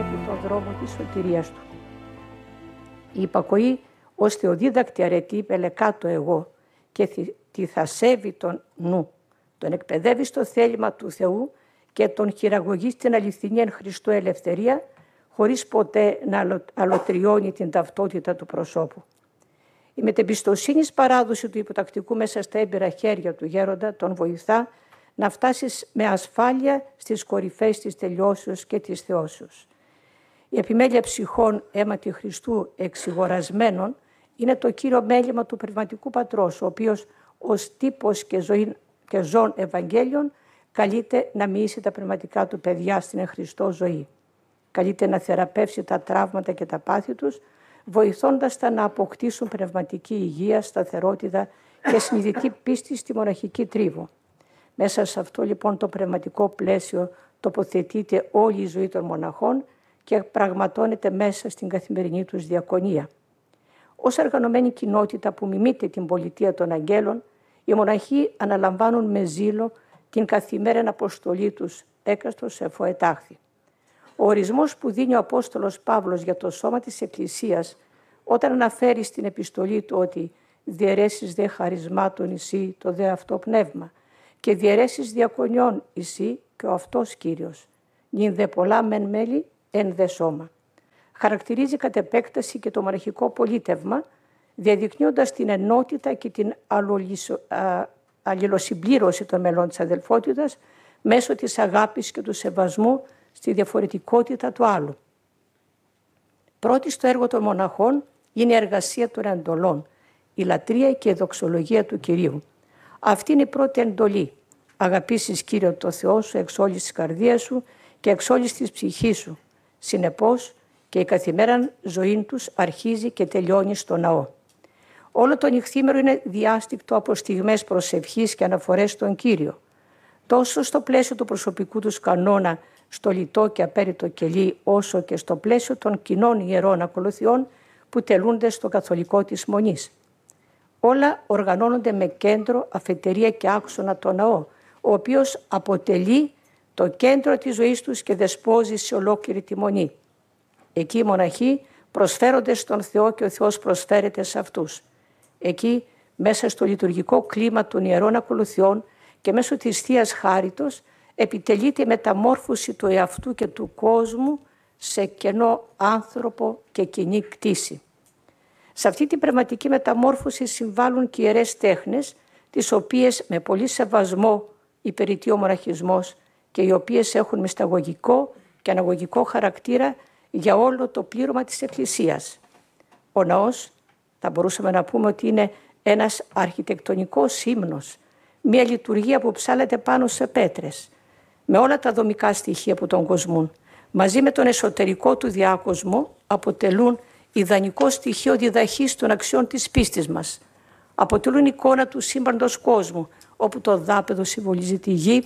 επί τον δρόμο της σωτηρίας του. Η υπακοή ως θεοδίδακτη αρετή πελεκά το εγώ και τη θα σέβει τον νου. Τον εκπαιδεύει στο θέλημα του Θεού και τον χειραγωγεί στην αληθινή εν Χριστώ ελευθερία, χωρίς ποτέ να αλωτριώνει την ταυτότητα του προσώπου. Η μετεμπιστοσύνης παράδοση του υποτακτικού μέσα στα έμπειρα χέρια του γέροντα τον βοηθά να φτάσει με ασφάλεια στις κορυφές της τελειώσεως και της θεώσεως. Η επιμέλεια ψυχών αίματι Χριστού εξηγορασμένων είναι το κύριο μέλημα του Πνευματικού Πατρός, ο οποίος ως τύπος και ζών Ευαγγέλιων καλείται να μοιήσει τα πνευματικά του παιδιά στην Χριστό ζωή. Καλείται να θεραπεύσει τα τραύματα και τα πάθη τους, βοηθώντας τα να αποκτήσουν πνευματική υγεία, σταθερότητα και συνειδητή πίστη στη μοναχική τρίβο. Μέσα σε αυτό λοιπόν το πνευματικό πλαίσιο τοποθετείται όλη η ζωή των μοναχών και πραγματώνεται μέσα στην καθημερινή τους διακονία. Ως οργανωμένη κοινότητα που μιμείται την πολιτεία των αγγέλων, οι μοναχοί αναλαμβάνουν με ζήλο την καθημερινή αποστολή τους έκαστος εφοετάχθη. Ο ορισμός που δίνει ο Απόστολος Παύλος για το σώμα της Εκκλησίας, όταν αναφέρει στην επιστολή του ότι «διαιρέσεις δε χαρισμάτων εσύ το δε αυτό πνεύμα και διαιρέσεις διακονιών εσύ και ο αυτός Κύριος, νυν δε πολλά μεν μέλη εν δε σώμα». Χαρακτηρίζει κατ' επέκταση και το μοναχικό πολίτευμα, διαδεικνύοντας την ενότητα και την αλληλοσυμπλήρωση των μελών της αδελφότητας μέσω της αγάπης και του σεβασμού στη διαφορετικότητα του άλλου. Πρώτη στο έργο των μοναχών είναι η εργασία των εντολών, η λατρεία και η δοξολογία του Κυρίου. Αυτή είναι η πρώτη εντολή. Αγαπήσεις Κύριο το Θεό σου εξ όλης της καρδίας σου και εξ όλης της ψυχής σου. Συνεπώς και η καθημερινή ζωή τους αρχίζει και τελειώνει στο ναό. Όλο το νυχθήμερο είναι διάστηκτο από στιγμές προσευχής και αναφορές στον Κύριο. Τόσο στο πλαίσιο του προσωπικού τους κανόνα, στο λιτό και απέριτο κελί, όσο και στο πλαίσιο των κοινών ιερών ακολουθιών που τελούνται στο καθολικό της Μονής. Όλα οργανώνονται με κέντρο, αφετηρία και άξονα το ναό, ο οποίος αποτελεί το κέντρο της ζωής τους και δεσπόζει σε ολόκληρη τη Μονή. Εκεί οι μοναχοί προσφέρονται στον Θεό και ο Θεός προσφέρεται σε αυτούς. Εκεί, μέσα στο λειτουργικό κλίμα των ιερών ακολουθιών και μέσω της Θείας Χάριτος, επιτελείται η μεταμόρφωση του εαυτού και του κόσμου σε κενό άνθρωπο και κοινή κτήση. Σε αυτή την πνευματική μεταμόρφωση συμβάλλουν και οι ιερές τέχνες, τις οποίες με πολύ σεβασμό υπηρετεί ο μοναχισμός και οι οποίες έχουν μυσταγωγικό και αναγωγικό χαρακτήρα για όλο το πλήρωμα της Εκκλησίας. Ο ναός θα μπορούσαμε να πούμε ότι είναι ένας αρχιτεκτονικός ύμνος, μια λειτουργία που ψάλλεται πάνω σε πέτρες, με όλα τα δομικά στοιχεία που τον κοσμούν, μαζί με τον εσωτερικό του διάκοσμο, αποτελούν ιδανικό στοιχείο διδαχής των αξιών της πίστης μας. Αποτελούν εικόνα του σύμπαντος κόσμου, όπου το δάπεδο συμβολίζει τη γη,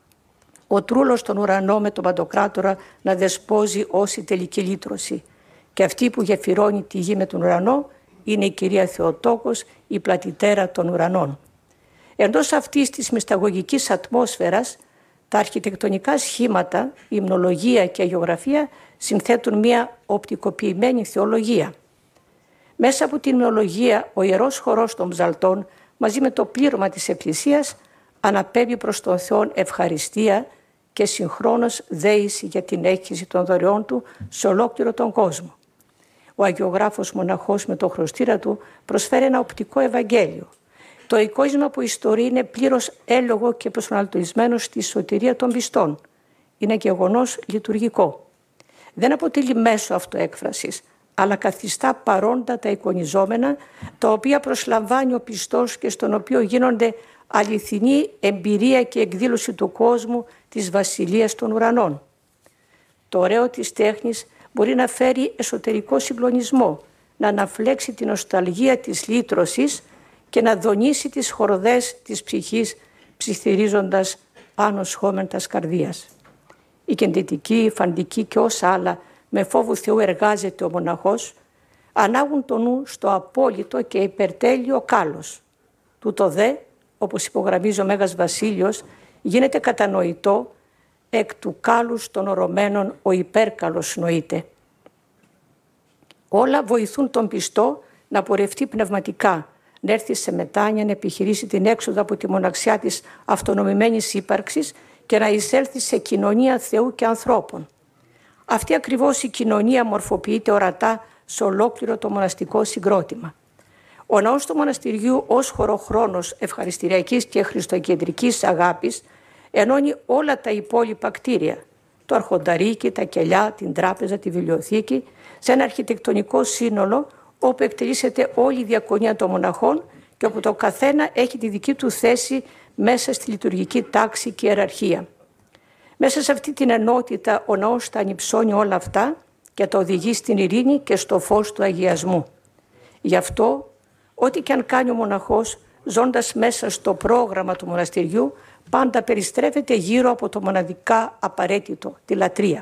ο τρούλος τον ουρανό με τον Παντοκράτορα να δεσπόζει ως η τελική λύτρωση. Και αυτή που γεφυρώνει τη γη με τον ουρανό είναι η Κυρία Θεοτόκος, η πλατητέρα των ουρανών. Εντός αυτής της μυσταγωγικής ατμόσφαιρας, τα αρχιτεκτονικά σχήματα, η υμνολογία και η αγιογραφία συνθέτουν μια οπτικοποιημένη θεολογία. Μέσα από την υμνολογία, ο ιερός χορός των ψαλτών, μαζί με το πλήρωμα της Εκκλησίας, αναπέμπει προς τον Θεό ευχαριστία και συγχρόνως δέηση για την έκχυση των δωρεών του σε ολόκληρο τον κόσμο. Ο αγιογράφος μοναχός με το χρωστήρα του προσφέρει ένα οπτικό Ευαγγέλιο. Το εικόνισμα που ιστορεί είναι πλήρως έλογο και προσανατολισμένο στη σωτηρία των πιστών. Είναι γεγονός λειτουργικό. Δεν αποτελεί μέσο αυτοέκφρασης, αλλά καθιστά παρόντα τα εικονιζόμενα, τα οποία προσλαμβάνει ο πιστός και στον οποίο γίνονται αληθινή εμπειρία και εκδήλωση του κόσμου της βασιλείας των ουρανών. Το ωραίο της τέχνης μπορεί να φέρει εσωτερικό συγκλονισμό, να αναφλέξει την νοσταλγία της λύτρωσης και να δονήσει τις χορδές της ψυχής, ψιθυρίζοντας άνω σχόμεντας καρδίας. Η κεντητική, η φαντική και όσα άλλα με φόβου Θεού εργάζεται ο μοναχός, ανάγουν το νου στο απόλυτο και υπερτέλειο κάλος. Τούτο δε, όπως υπογραμμίζει ο Μέγας Βασίλειος, γίνεται κατανοητό εκ του κάλους των ορωμένων ο υπέρκαλος νοείται. Όλα βοηθούν τον πιστό να πορευτεί πνευματικά, να έρθει σε μετάνοια, να επιχειρήσει την έξοδο από τη μοναξιά της αυτονομημένης ύπαρξης και να εισέλθει σε κοινωνία Θεού και ανθρώπων. Αυτή ακριβώς η κοινωνία μορφοποιείται ορατά σε ολόκληρο το μοναστικό συγκρότημα. Ο ναός του μοναστηριού ως χωροχρόνος ευχαριστηριακής και χριστοκεντρικής αγάπης ενώνει όλα τα υπόλοιπα κτίρια, το αρχονταρίκι, τα κελιά, την τράπεζα, τη βιβλιοθήκη, σε ένα αρχιτεκτονικό σύνολο όπου εκτελήσεται όλη η διακονία των μοναχών και όπου το καθένα έχει τη δική του θέση μέσα στη λειτουργική τάξη και ιεραρχία. Μέσα σε αυτή την ενότητα ο ναός τα ανυψώνει όλα αυτά και τα οδηγεί στην ειρήνη και στο φως του αγιασμού. Γι' αυτό, ό,τι και αν κάνει ο μοναχός, ζώντας μέσα στο πρόγραμμα του μοναστηριού, πάντα περιστρέφεται γύρω από το μοναδικά απαραίτητο, τη λατρεία.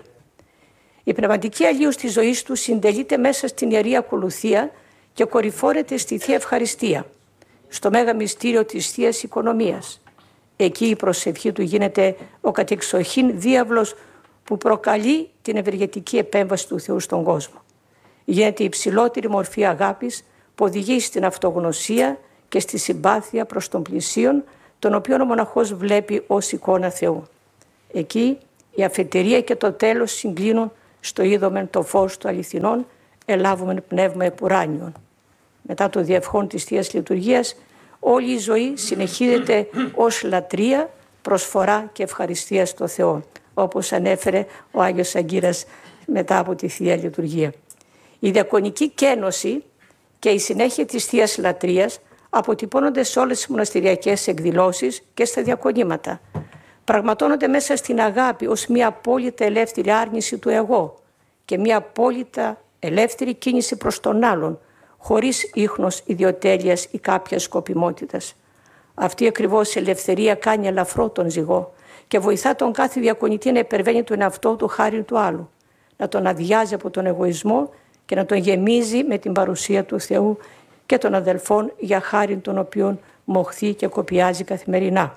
Η πνευματική αλλίωση της ζωής του συντελείται μέσα στην Ιερή Ακολουθία και κορυφώνεται στη Θεία Ευχαριστία, στο μέγα μυστήριο της Θείας Οικονομίας. Εκεί η προσευχή του γίνεται ο κατεξοχήν διάβλος που προκαλεί την ευεργετική επέμβαση του Θεού στον κόσμο. Γίνεται η υψηλότερη μορφή αγάπης που οδηγεί στην αυτογνωσία και στη συμπάθεια προς τον πλησίον, τον οποίο ο μοναχός βλέπει ως εικόνα Θεού. Εκεί η αφετηρία και το τέλος συγκλίνουν στο είδομεν το φως του αληθινών, ελάβομεν πνεύμα επουράνιον. Μετά το διευχόν της Θείας Λειτουργίας, όλη η ζωή συνεχίζεται ως λατρεία, προσφορά και ευχαριστία στο Θεό, όπως ανέφερε ο Άγιος Αγκύρας μετά από τη Θεία Λειτουργία. Η διακονική κένωση και η συνέχεια της Θείας Λατρείας αποτυπώνονται σε όλες τις μοναστηριακές εκδηλώσεις και στα διακονήματα. Πραγματώνονται μέσα στην αγάπη ως μια απόλυτα ελεύθερη άρνηση του εγώ και μια απόλυτα ελεύθερη κίνηση προς τον άλλον, χωρίς ίχνος ιδιοτέλειας ή κάποιας σκοπιμότητας. Αυτή ακριβώς η ελευθερία κάνει ελαφρό τον ζυγό και βοηθά τον κάθε διακονητή να υπερβαίνει τον εαυτό του χάρη του άλλου, να τον αδειάζει από τον εγωισμό και να τον γεμίζει με την παρουσία του Θεού και των αδελφών για χάρη των οποίων μοχθεί και κοπιάζει καθημερινά.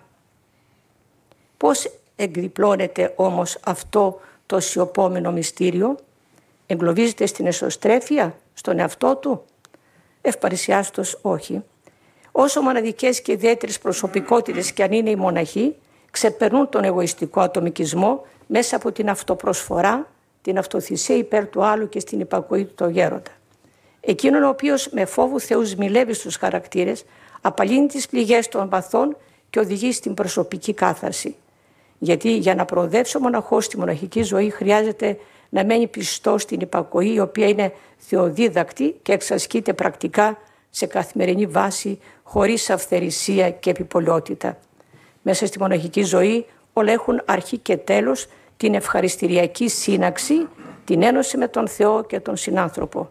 Πώς εκδιπλώνεται όμως αυτό το σιωπόμενο μυστήριο? Εγκλωβίζεται στην εσωστρέφεια, στον εαυτό του? Ευπαρισιάστος όχι. Όσο μοναδικές και ιδιαίτερες προσωπικότητες και αν είναι οι μοναχοί, ξεπερνούν τον εγωιστικό ατομικισμό μέσα από την αυτοπροσφορά, την αυτοθυσία υπέρ του άλλου και στην υπακοή του το γέροντα. Εκείνον ο οποίος με φόβου Θεού σμιλεύει στους χαρακτήρες, απαλύνει τις πληγές των παθών και οδηγεί στην προσωπική κάθαρση. Γιατί για να προοδεύσει ο μοναχός στη μοναχική ζωή χρειάζεται να μένει πιστός στην υπακοή, η οποία είναι θεοδίδακτη και εξασκείται πρακτικά σε καθημερινή βάση, χωρίς αυθαιρεσία και επιπολαιότητα. Μέσα στη μοναχική ζωή όλα έχουν αρχή και τέλος την ευχαριστηριακή σύναξη, την ένωση με τον Θεό και τον συνάνθρωπο.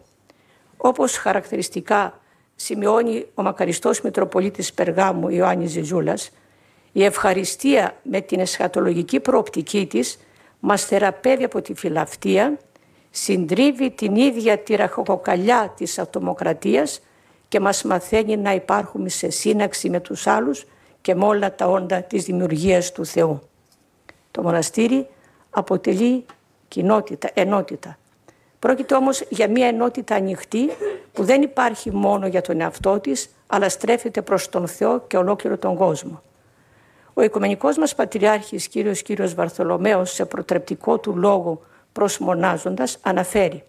Όπως χαρακτηριστικά σημειώνει ο μακαριστός Μητροπολίτης Περγάμου Ιωάννης Ζιζούλας, η ευχαριστία με την εσχατολογική προοπτική της μας θεραπεύει από τη φιλαυτία, συντρίβει την ίδια τη ραχοκοκαλιά της ατομοκρατίας και μας μαθαίνει να υπάρχουμε σε σύναξη με τους άλλους και με όλα τα όντα της δημιουργίας του Θεού. Το μοναστήρι αποτελεί κοινότητα, ενότητα. Πρόκειται όμως για μια ενότητα ανοιχτή που δεν υπάρχει μόνο για τον εαυτό της, αλλά στρέφεται προς τον Θεό και ολόκληρο τον κόσμο. Ο Οικουμενικός μας Πατριάρχης Κύριος Βαρθολομαίος, σε προτρεπτικό του λόγο προσμονάζοντας, αναφέρει: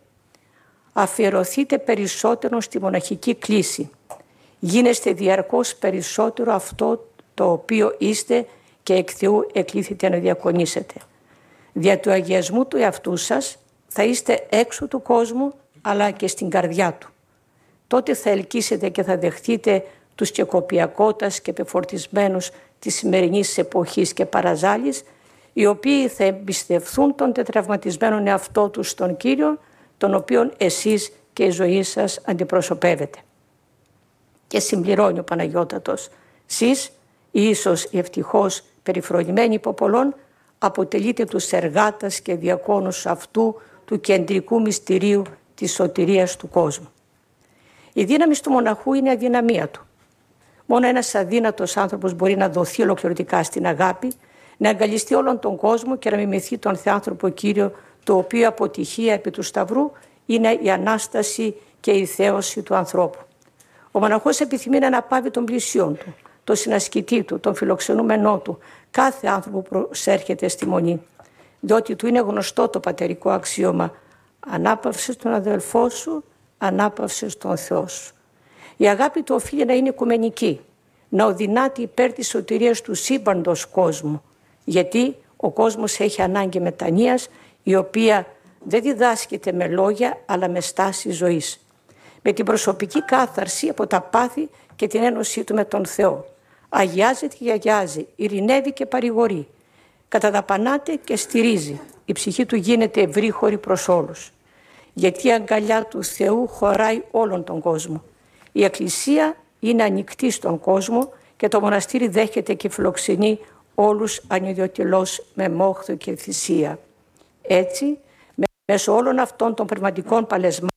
«Αφιερωθείτε περισσότερο στη μοναχική κλίση. Γίνεστε διαρκώς περισσότερο αυτό το οποίο είστε και εκ Θεού εκλήθητε να διακονήσετε. Δια του αγιασμού του εαυτού σας θα είστε έξω του κόσμου αλλά και στην καρδιά του. Τότε θα ελκύσετε και θα δεχτείτε τους κεκοπιακότας και πεφορτισμένους της σημερινής εποχής και παραζάλης, οι οποίοι θα εμπιστευθούν τον τετραυματισμένο εαυτό τους στον Κύριο, τον οποίον εσείς και η ζωή σας αντιπροσωπεύετε». Και συμπληρώνει ο Παναγιώτατος: «Σεις, ίσως οι ευτυχώς περιφρονημένοι υπό πολλών, αποτελείτε τους εργάτας και διακόνους αυτού του κεντρικού μυστηρίου της σωτηρίας του κόσμου». Η δύναμη του μοναχού είναι η αδυναμία του. Μόνο ένας αδύνατος άνθρωπος μπορεί να δοθεί ολοκληρωτικά στην αγάπη, να αγκαλιστεί όλον τον κόσμο και να μιμηθεί τον Θεάνθρωπο Κύριο, το οποίο αποτυχία επί του Σταυρού είναι η Ανάσταση και η θέωση του ανθρώπου. Ο μοναχός επιθυμεί να αναπαύει τον πλησίον του, τον συνασκητή του, τον φιλοξενούμενό του, κάθε άνθρωπο που προσέρχεται στη μονή, διότι του είναι γνωστό το πατερικό αξίωμα «Ανάπαυσες τον αδελφό σου, ανάπαυσες τον Θεό σου». Η αγάπη του οφείλει να είναι οικουμενική, να οδυνάται υπέρ της σωτηρίας του σύμπαντος κόσμου, γιατί ο κόσμος έχει ανάγκη μετανοίας, η οποία δεν διδάσκεται με λόγια, αλλά με στάση ζωής. Με την προσωπική κάθαρση από τα πάθη και την ένωσή του με τον Θεό. Αγιάζεται και αγιάζει, ειρηνεύει και παρηγορεί. Καταδαπανάται και στηρίζει. Η ψυχή του γίνεται ευρύχωρη προς όλους. Γιατί η αγκαλιά του Θεού χωράει όλον τον κόσμο. Η Εκκλησία είναι ανοιχτή στον κόσμο και το μοναστήρι δέχεται και φιλοξενεί όλους ανιδιοτελώς με μόχθο και θυσία. Έτσι, μέσω όλων αυτών των πνευματικών παλεσμάτων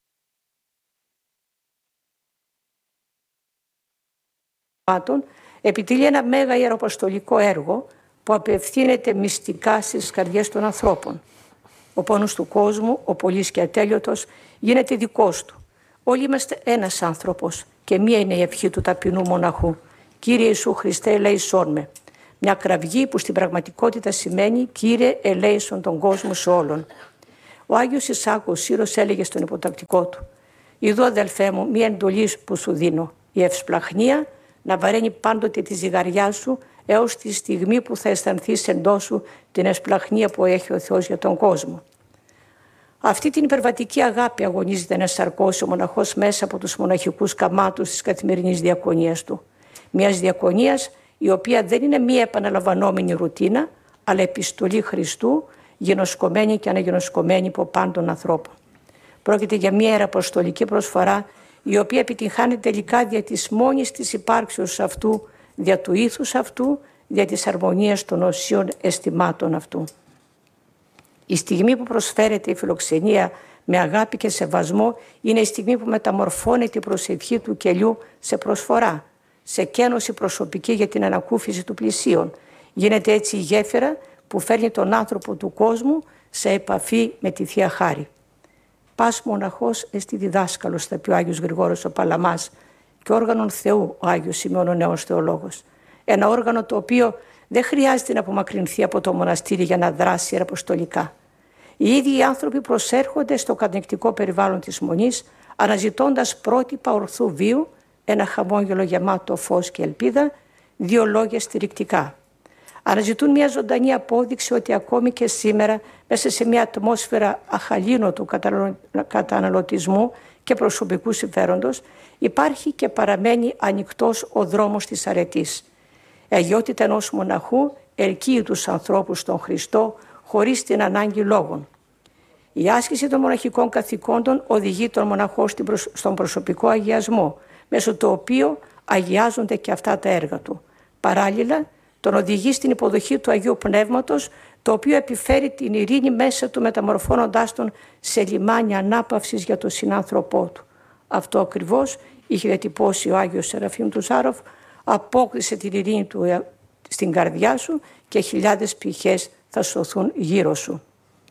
επιτελεί ένα μέγα ιεραποστολικό έργο που απευθύνεται μυστικά στις καρδιές των ανθρώπων. Ο πόνος του κόσμου, ο πολύς και ατέλειωτος, γίνεται δικός του. Όλοι είμαστε ένας άνθρωπος και μία είναι η ευχή του ταπεινού μοναχού. «Κύριε Ιησού Χριστέ, ελέησόν με». Μια κραυγή που στην πραγματικότητα σημαίνει «Κύριε, ελέησον τον κόσμο σε όλον». Ο Άγιος Ισάκος Σύρος έλεγε στον υποτακτικό του «Ιδού αδελφέ μου, μία εντολή που σου δίνω, η ευσπλαχνία να βαραίνει πάντοτε τη ζυγαριά σου έως τη στιγμή που θα αισθανθείς εντός σου την εσπλαχνία που έχει ο Θεός για τον κόσμο». Αυτή την υπερβατική αγάπη αγωνίζεται να σαρκώσει ο μοναχός μέσα από τους μοναχικούς καμάτους της καθημερινής διακονίας του. Μιας διακονίας η οποία δεν είναι μία επαναλαμβανόμενη ρουτίνα, αλλά επιστολή Χριστού, γενοσκομένη και αναγενοσκομένη από πάντων ανθρώπων. Πρόκειται για μία ιεραποστολική προσφορά, η οποία επιτυγχάνει τελικά δια της μόνης της υπάρξεως αυτού, δια του ήθους αυτού, δια της αρμονίας των οσίων αισθημάτων αυτού. Η στιγμή που προσφέρεται η φιλοξενία με αγάπη και σεβασμό είναι η στιγμή που μεταμορφώνεται η προσευχή του κελιού σε προσφορά, σε κένωση προσωπική για την ανακούφιση του πλησίον. Γίνεται έτσι η γέφυρα που φέρνει τον άνθρωπο του κόσμου σε επαφή με τη Θεία Χάρη. «Πας μοναχός εστι διδάσκαλος», θα πει ο Άγιος Γρηγόρος ο Παλαμάς, και όργανον Θεού ο Άγιος Σημειών ο Νέος Θεολόγος. Ένα όργανο το οποίο δεν χρειάζεται να απομακρυνθεί από το μοναστήρι για να δράσει ιεραποστολικά. Οι ίδιοι οι άνθρωποι προσέρχονται στο κατνεκτικό περιβάλλον της μονής, αναζητώντας πρότυπα ορθού βίου, ένα χαμόγελο γεμάτο φως και ελπίδα, δύο λόγια στηρικτικά. Αναζητούν μια ζωντανή απόδειξη ότι ακόμη και σήμερα, μέσα σε μια ατμόσφαιρα αχαλήνωτου καταναλωτισμού και προσωπικού συμφέροντος, υπάρχει και παραμένει ανοιχτός ο δρόμος της αρετής. Η αγιότητα ενός μοναχού ελκύει τους ανθρώπους στον Χριστό χωρίς την ανάγκη λόγων. Η άσκηση των μοναχικών καθηκόντων οδηγεί τον μοναχό στον προσωπικό αγιασμό, μέσω του οποίου αγιάζονται και αυτά τα έργα του. Παράλληλα, τον οδηγεί στην υποδοχή του Αγίου Πνεύματος, το οποίο επιφέρει την ειρήνη μέσα του, μεταμορφώνοντάς τον σε λιμάνι ανάπαυσης για τον συνάνθρωπό του. Αυτό ακριβώς είχε διατυπώσει ο Άγιος Σεραφείμ του Ζάροφ: «Απόκτησε την ειρήνη του στην καρδιά σου και χιλιάδες πηχές θα σωθούν γύρω σου».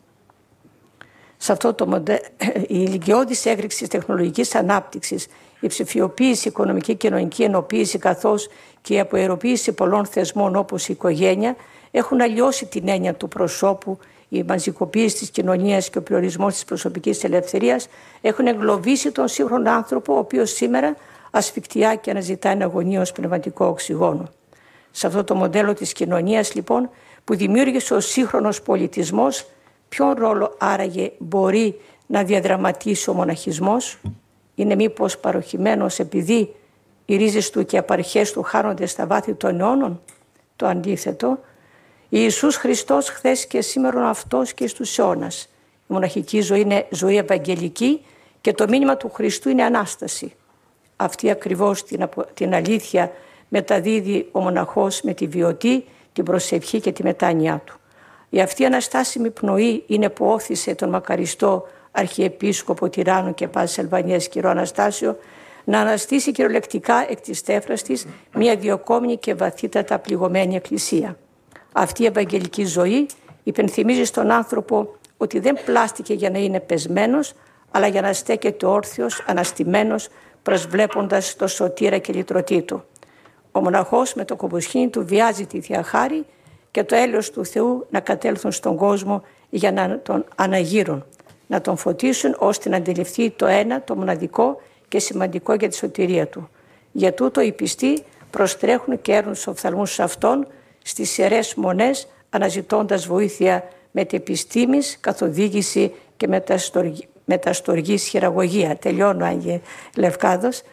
Σε αυτό το η ηλικιώδης έκρηξη της τεχνολογικής ανάπτυξης, η ψηφιοποίηση, η οικονομική και κοινωνική ενοποίηση, καθώς και η αποαιροποίηση πολλών θεσμών όπως η οικογένεια, έχουν αλλοιώσει την έννοια του προσώπου. Η μαζικοποίηση της κοινωνίας και ο περιορισμός της προσωπικής ελευθερίας έχουν εγκλωβίσει τον σύγχρονο άνθρωπο, ο οποίος σήμερα ασφικτιά και αναζητά ένα αγωνίως πνευματικό οξυγόνο. Σε αυτό το μοντέλο της κοινωνίας, λοιπόν, που δημιούργησε ο σύγχρονος πολιτισμός, ποιον ρόλο άραγε μπορεί να διαδραματίσει ο μοναχισμός? Είναι μήπως παροχημένος επειδή οι ρίζες του και οι απαρχές του χάνονται στα βάθη των αιώνων? Το αντίθετο. Ιησούς Χριστός χθες και σήμερα αυτός και στους αιώνας. Η μοναχική ζωή είναι ζωή ευαγγελική και το μήνυμα του Χριστού είναι Ανάσταση. Αυτή ακριβώς την αλήθεια μεταδίδει ο μοναχός με τη βιωτή, την προσευχή και τη μετάνοιά του. Η αυτή αναστάσιμη πνοή είναι που όθησε τον μακαριστό Αρχιεπίσκοπο Τυράννου και Πάσης Αλβανίας κ. Αναστάσιο να αναστήσει κυριολεκτικά εκ της τέφρας της μια διοκόμενη και βαθύτατα πληγωμένη εκκλησία. Αυτή η ευαγγελική ζωή υπενθυμίζει στον άνθρωπο ότι δεν πλάστηκε για να είναι πεσμένος, αλλά για να στέκεται όρθιος, αναστημένος, προσβλέποντας το σωτήρα και λυτρωτή του. Ο μοναχός με το κομποσχήνι του βιάζει τη Θεία Χάρη και το έλεος του Θεού να κατέλθουν στον κόσμο για να τον αναγείρουν, να τον φωτίσουν ώστε να αντιληφθεί το ένα, το μοναδικό και σημαντικό για τη σωτηρία του. Για τούτο οι πιστοί προστρέχουν και έρνουν στους οφθαλμούς αυτών στις ιερές μονές, αναζητώντας βοήθεια με την επιστήμης, καθοδήγηση και μεταστοργής χειραγωγία. Τελειώνω, Άγιε Λευκάδος.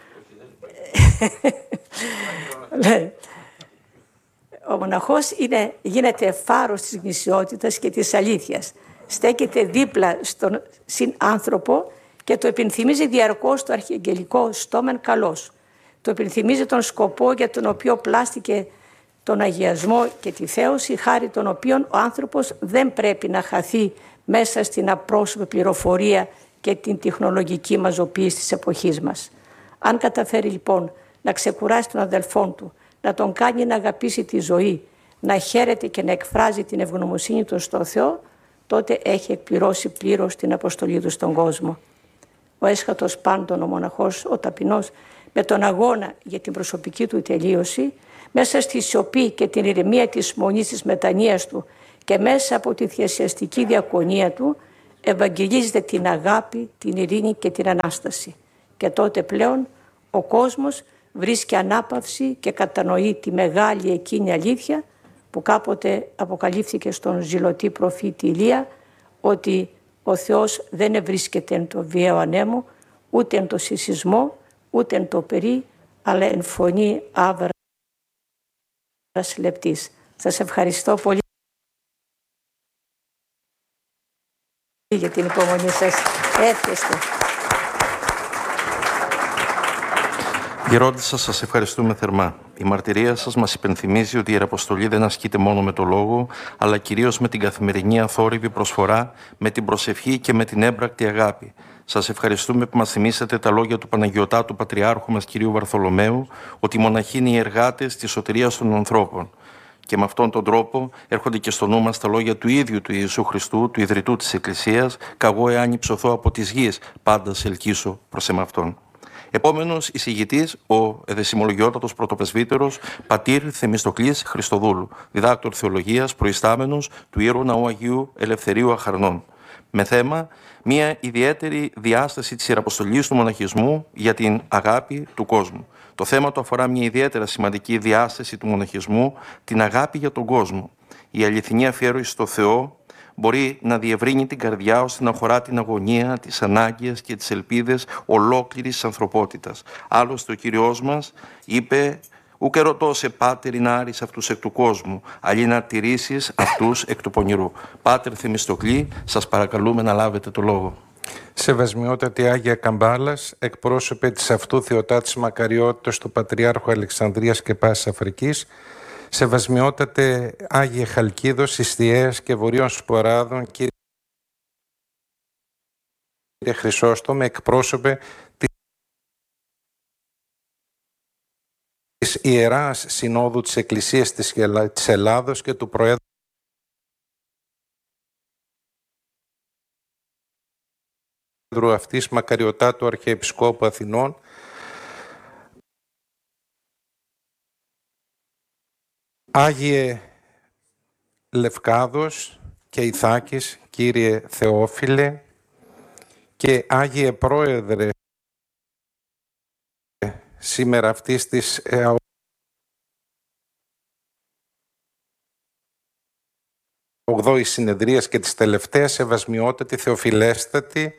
Ο μοναχός γίνεται φάρος της γνησιότητας και της αλήθειας. Στέκεται δίπλα στον συνάνθρωπο και το επενθυμίζει διαρκώς το αρχιαγγελικό στόμεν καλός. Το επενθυμίζει τον σκοπό για τον οποίο πλάστηκε τον αγιασμό και τη θέωση, χάρη των οποίων ο άνθρωπος δεν πρέπει να χαθεί μέσα στην απρόσωπη πληροφορία και την τεχνολογική μαζοποίηση της εποχής μας. Αν καταφέρει λοιπόν να ξεκουράσει τον αδελφόν του, να τον κάνει να αγαπήσει τη ζωή, να χαίρεται και να εκφράζει την ευγνωμοσύνη του στον Θεό, τότε έχει εκπληρώσει πλήρως την αποστολή του στον κόσμο. Ο έσχατος πάντων, ο μοναχός, ο ταπεινός, με τον αγώνα για την προσωπική του τελείωση, μέσα στη σιωπή και την ηρεμία της μονής της μετανοίας του και μέσα από τη θυσιαστική διακονία του, ευαγγελίζεται την αγάπη, την ειρήνη και την Ανάσταση. Και τότε πλέον ο κόσμος βρίσκει ανάπαυση και κατανοεί τη μεγάλη εκείνη αλήθεια που κάποτε αποκαλύφθηκε στον ζηλωτή προφήτη Ηλία, ότι ο Θεός δεν ευρίσκεται εν το βίαιο ανέμο, ούτε εν το σεισμό, ούτε εν το περί, αλλά εν φωνή άβρας λεπτής. Σας ευχαριστώ πολύ για την υπομονή σας. Έρχεστε. Γερόντισσα, σας ευχαριστούμε θερμά. Η μαρτυρία σας μας υπενθυμίζει ότι η Ιεραποστολή δεν ασκείται μόνο με το λόγο, αλλά κυρίως με την καθημερινή αθόρυβη προσφορά, με την προσευχή και με την έμπρακτη αγάπη. Σας ευχαριστούμε που μας θυμήσατε τα λόγια του Παναγιωτάτου Πατριάρχου μας κυρίου Βαρθολομαίου, ότι οι μοναχοί είναι οι εργάτες της σωτηρίας των ανθρώπων. Και με αυτόν τον τρόπο έρχονται και στο νου μας τα λόγια του ίδιου του Ιησού Χριστού, του ιδρυτού της Εκκλησίας, «Καγώ εάν υψωθώ από της γης, πάντα σε ελκύσω προς εμαυτόν». Επόμενος εισηγητής, ο εδεσιμολογιότατος πρωτοπρεσβύτερος πατήρ Θεμιστοκλής Χριστοδούλου, διδάκτορ θεολογίας, προϊστάμενος του Ιερού Ναού Αγίου Ελευθερίου Αχαρνών, με θέμα μια ιδιαίτερη διάσταση της Ιεραποστολής του μοναχισμού για την αγάπη του κόσμου. Το θέμα του αφορά μια ιδιαίτερα σημαντική διάσταση του μοναχισμού, την αγάπη για τον κόσμο. Η αληθινή αφιέρωση στο Θεό μπορεί να διευρύνει την καρδιά ώστε να χωρά την αγωνία, τις ανάγκες και τις ελπίδες ολόκληρης της ανθρωπότητας. Άλλωστε ο Κύριος μας είπε «Ουκ ερωτώ σε πάτερ να άρεις αυτούς εκ του κόσμου, αλλή να τηρήσεις αυτούς εκ του πονηρού». Πάτερ Θεμιστοκλή, σας παρακαλούμε να λάβετε το λόγο. Σεβασμιότατη Άγια Καμπάλας, εκπρόσωπε της αυτού Θεοτάτης Μακαριότητας του Πατριάρχου Αλεξανδρίας και Πάσης Αφρικής, σεβασμιότατε Άγιε Χαλκίδος, Ιστιαίας και Βορείων Σποράδων, κύριε Χρυσόστομε, εκπρόσωπε της Ιεράς Συνόδου της Εκκλησίας της Ελλάδος και του Προέδρου αυτής Μακαριωτάτου Αρχιεπισκόπου Αθηνών, Άγιε Λευκάδος και Ιθάκης, κύριε Θεόφιλε, και Άγιε Πρόεδρε σήμερα αυτής της 8ης συνεδρίας και της τελευταίας, σεβασμιότατη, θεοφιλέστατη,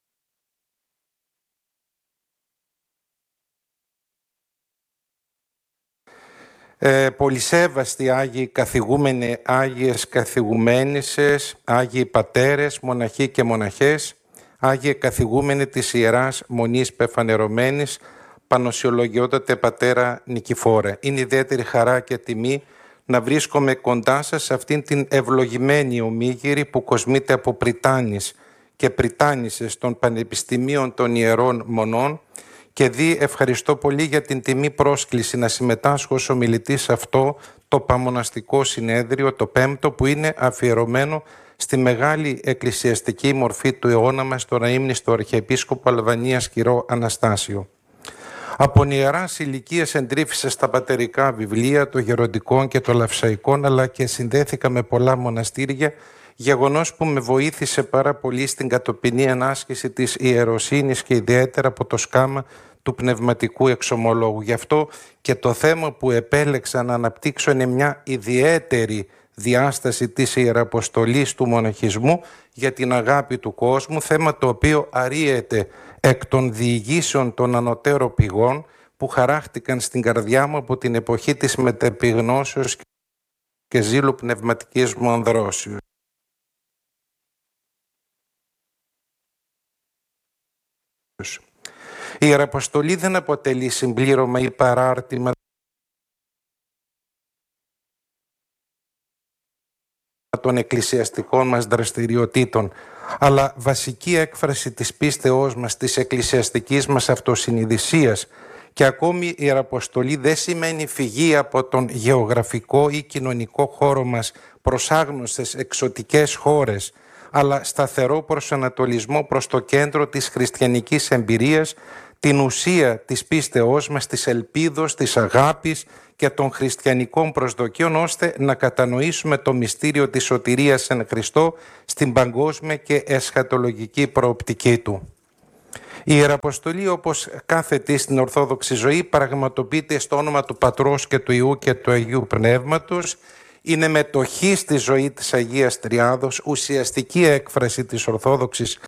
πολυσέβαστοι Άγιοι καθηγούμενοι, Άγιες καθηγουμένισσες, Άγιοι πατέρες, μοναχοί και μοναχές, Άγιοι καθηγούμενοι της Ιεράς Μονής Πεφανερωμένης, Πανωσιολογιότατε Πατέρα Νικηφόρε. Είναι ιδιαίτερη χαρά και τιμή να βρίσκομαι κοντά σας σε αυτήν την ευλογημένη ομίγυρη που κοσμείται από πριτάνης και πριτάνισσες των Πανεπιστημίων των Ιερών Μονών και ευχαριστώ πολύ για την τιμή πρόσκληση να συμμετάσχω ως ομιλητής σε αυτό το παμοναστικό συνέδριο, το 5ο, που είναι αφιερωμένο στη μεγάλη εκκλησιαστική μορφή του αιώνα μας, τον αείμνηστο Αρχιεπίσκοπο Αλβανίας Κυρώ Αναστάσιο. Από νεαράς ηλικίας εντρύφησε στα πατερικά βιβλία των γεροντικών και των λαυσαϊκών, αλλά και συνδέθηκα με πολλά μοναστήρια, γεγονός που με βοήθησε πάρα πολύ στην κατοπινή ανάσκηση της ιεροσύνης και ιδιαίτερα από το σκάμα του πνευματικού εξομολόγου. Γι' αυτό και το θέμα που επέλεξα να αναπτύξω είναι μια ιδιαίτερη διάσταση της ιεραποστολής του μοναχισμού για την αγάπη του κόσμου, θέμα το οποίο αρρύεται εκ των διηγήσεων των ανωτέρων πηγών που χαράχτηκαν στην καρδιά μου από την εποχή της μετεπιγνώσεως και ζήλου πνευματικής μου ανδρώσεως. Η ιεραποστολή δεν αποτελεί συμπλήρωμα ή παράρτημα των εκκλησιαστικών μας δραστηριοτήτων, αλλά βασική έκφραση της πίστεώς μας, της εκκλησιαστικής μας αυτοσυνειδησίας. Και ακόμη η ιεραποστολή δεν σημαίνει φυγή από τον γεωγραφικό ή κοινωνικό χώρο μας προς άγνωστες εξωτικές χώρες, αλλά σταθερό προσανατολισμό προς το κέντρο της χριστιανικής εμπειρίας, την ουσία της πίστεώς μας, της ελπίδος, της αγάπης και των χριστιανικών προσδοκίων, ώστε να κατανοήσουμε το μυστήριο της σωτηρίας εν Χριστώ στην παγκόσμια και εσχατολογική προοπτική του. Η ιεραποστολή, όπως κάθε τι στην Ορθόδοξη ζωή, πραγματοποιείται στο όνομα του Πατρός και του Υιού και του Αγίου Πνεύματος. Είναι μετοχή στη ζωή της Αγίας Τριάδος, ουσιαστική έκφραση της Ορθόδοξης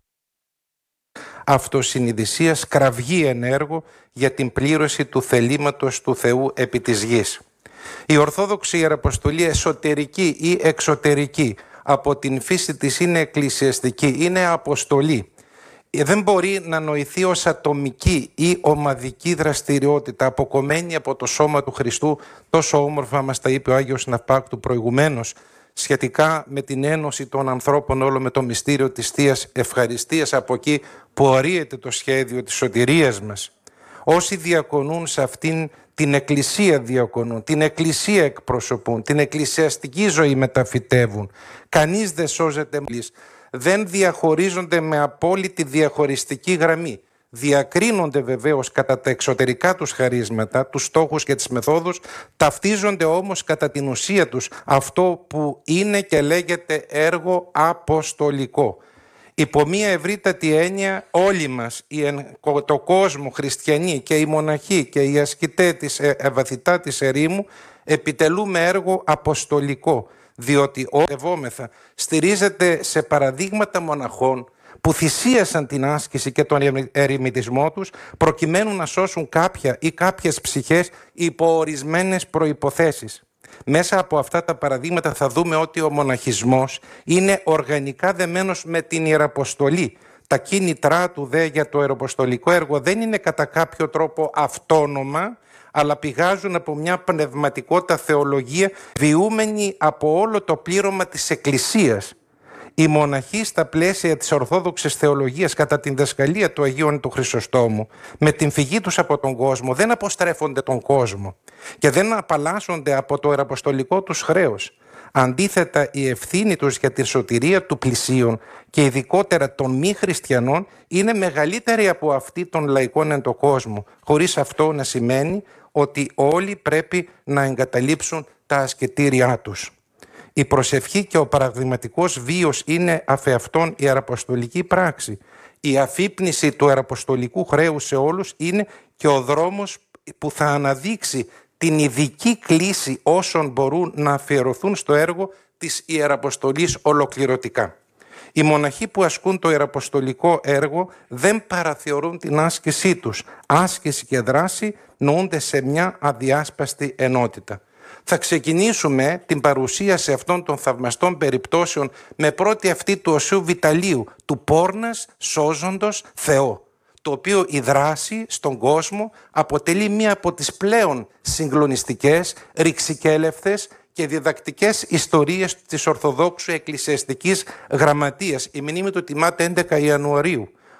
αυτοσυνειδησίας, κραυγή εν έργο για την πλήρωση του θελήματος του Θεού επί της γης. Η Ορθόδοξη ιεραποστολή, εσωτερική ή εξωτερική, από την φύση της είναι εκκλησιαστική, είναι αποστολή. Δεν μπορεί να νοηθεί ως ατομική ή ομαδική δραστηριότητα, αποκομμένη από το σώμα του Χριστού. Τόσο όμορφα μας τα είπε ο Άγιος Ναυπάκτου προηγουμένως, σχετικά με την ένωση των ανθρώπων όλο με το μυστήριο της Θείας Ευχαριστίας, από εκεί που αρρύεται το σχέδιο της σωτηρίας μας. Όσοι διακονούν σε αυτήν την εκκλησία διακονούν, την εκκλησία εκπροσωπούν, την εκκλησιαστική ζωή μεταφυτεύουν. Κανείς δεν σώζεται μόλις. Δεν διαχωρίζονται με απόλυτη διαχωριστική γραμμή. Διακρίνονται βεβαίως κατά τα εξωτερικά τους χαρίσματα, τους στόχους και τις μεθόδους, ταυτίζονται όμως κατά την ουσία τους αυτό που είναι και λέγεται έργο αποστολικό. Υπό μία ευρύτατη έννοια, όλοι μας, το κόσμο, χριστιανοί και οι μοναχοί και οι ασκητές της βαθυτά της ερήμου, επιτελούμε έργο αποστολικό, διότι ο ευόμεθα στηρίζεται σε παραδείγματα μοναχών που θυσίασαν την άσκηση και τον ερημητισμό τους προκειμένου να σώσουν κάποια ή κάποιες ψυχές υπό ορισμένες προϋποθέσεις. Μέσα από αυτά τα παραδείγματα θα δούμε ότι ο μοναχισμός είναι οργανικά δεμένος με την ιεραποστολή. Τα κίνητρά του δε για το ιεραποστολικό έργο δεν είναι κατά κάποιο τρόπο αυτόνομα, αλλά πηγάζουν από μια πνευματικότητα θεολογία βιούμενη από όλο το πλήρωμα της Εκκλησίας. Οι μοναχοί στα πλαίσια της Ορθόδοξης θεολογίας κατά την δασκαλία του Αγίου του Χρυσοστόμου, με την φυγή τους από τον κόσμο, δεν αποστρέφονται τον κόσμο και δεν απαλλάσσονται από το ιεραποστολικό τους χρέος. Αντίθετα, η ευθύνη τους για τη σωτηρία του πλησίον και ειδικότερα των μη χριστιανών είναι μεγαλύτερη από αυτή των λαϊκών εν το κόσμο, χωρίς αυτό να σημαίνει ότι όλοι πρέπει να εγκαταλείψουν τα ασκητήριά τους. Η προσευχή και ο παραδειγματικός βίος είναι αφεαυτόν ιεραποστολική πράξη. Η αφύπνιση του ιεραποστολικού χρέους σε όλους είναι και ο δρόμος που θα αναδείξει την ειδική κλίση όσων μπορούν να αφιερωθούν στο έργο της ιεραποστολής ολοκληρωτικά. Οι μοναχοί που ασκούν το ιεραποστολικό έργο δεν παραθεωρούν την άσκησή τους. Άσκηση και δράση νοούνται σε μια αδιάσπαστη ενότητα. Θα ξεκινήσουμε την παρουσίαση αυτών των θαυμαστών περιπτώσεων με πρώτη αυτή του Οσίου Βιταλίου, του πόρνας σώζοντος Θεό, το οποίο η δράση στον κόσμο αποτελεί μία από τις πλέον συγκλονιστικές, ρηξικέλευτες και διδακτικές ιστορίες της Ορθοδόξου Εκκλησιαστικής Γραμματείας. Η μνήμη του τιμάται 11 Ιανουαρίου.